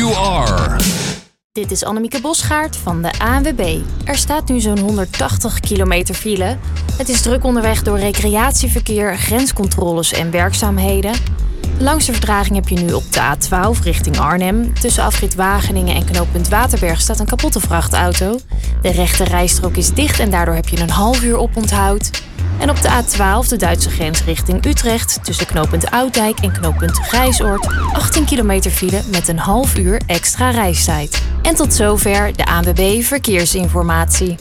you are. Dit is Annemieke Bosgaard van de ANWB. Er staat nu zo'n 180 kilometer file. Het is druk onderweg door recreatieverkeer, grenscontroles en werkzaamheden. De langste vertraging heb je nu op de A12 richting Arnhem. Tussen afrit Wageningen en knooppunt Waterberg staat een kapotte vrachtauto. De rechte rijstrook is dicht en daardoor heb je een half uur oponthoud. En op de A12 de Duitse grens richting Utrecht. Tussen knooppunt Ouddijk en knooppunt Grijsoord 18 kilometer file met een half uur extra reistijd. En tot zover de ANWB Verkeersinformatie.